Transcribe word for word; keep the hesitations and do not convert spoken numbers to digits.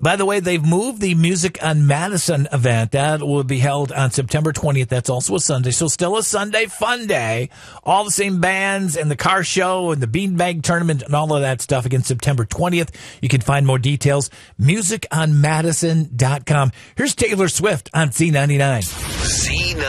By the way, they've moved the Music on Madison event. That will be held on September twentieth. That's also a Sunday. So still a Sunday fun day. All the same bands and the car show and the beanbag tournament and all of that stuff again September twentieth. You can find more details. music on madison dot com. Here's Taylor Swift on C ninety-nine. C